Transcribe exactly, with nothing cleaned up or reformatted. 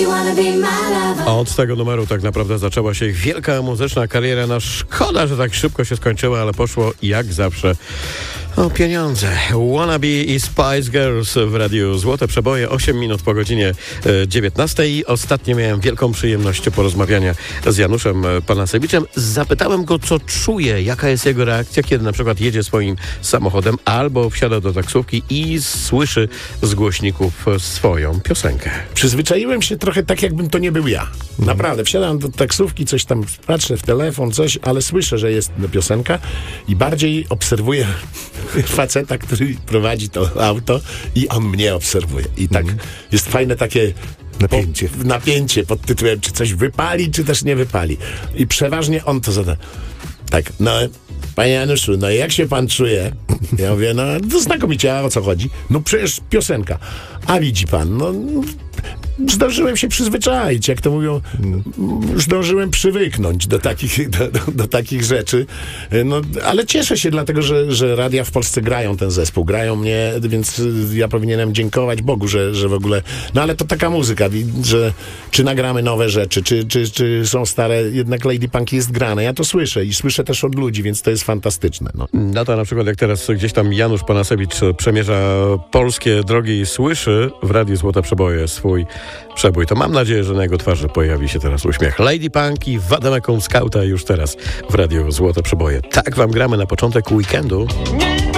Od tego numeru tak naprawdę zaczęła się ich wielka muzyczna kariera. No szkoda, że tak szybko się skończyła, ale poszło jak zawsze o pieniądze. Wannabe i Spice Girls w radiu Złote Przeboje, osiem minut po godzinie dziewiętnastej. Ostatnio miałem wielką przyjemność porozmawiania z Januszem Panasewiczem. Zapytałem go, co czuje, jaka jest jego reakcja, kiedy na przykład jedzie swoim samochodem albo wsiada do taksówki i słyszy z głośników swoją piosenkę. Przyzwyczaiłem się trochę tak, jakbym to nie był ja. Naprawdę, wsiadam do taksówki, coś tam patrzę w telefon, coś, ale słyszę, że jest piosenka i bardziej obserwuję faceta, który prowadzi to auto i on mnie obserwuje. I tak mm. jest fajne takie napięcie. Po, napięcie pod tytułem, czy coś wypali, czy też nie wypali. I przeważnie on to zada. Tak, no panie Januszu, no jak się pan czuje? Ja mówię, no to znakomicie, a o co chodzi? No przecież piosenka. A widzi pan, no zdążyłem się przyzwyczaić, jak to mówią, zdążyłem przywyknąć do takich, do, do, do takich rzeczy. No, ale cieszę się, dlatego, że, że radia w Polsce grają ten zespół, grają mnie, więc ja powinienem dziękować Bogu, że, że w ogóle, no ale to taka muzyka, że czy nagramy nowe rzeczy, czy, czy, czy są stare, jednak Lady Punk jest grane, ja to słyszę i słyszę też od ludzi, więc to jest fantastyczne. No. Na to na przykład jak teraz gdzieś tam Janusz Panasewicz przemierza polskie drogi i słyszy w radiu Złote Przeboje swój przebój, to mam nadzieję, że na jego twarzy pojawi się teraz uśmiech. Lady Punk i Wademekum Skauta już teraz w radiu Złote Przeboje. Tak wam gramy na początek weekendu.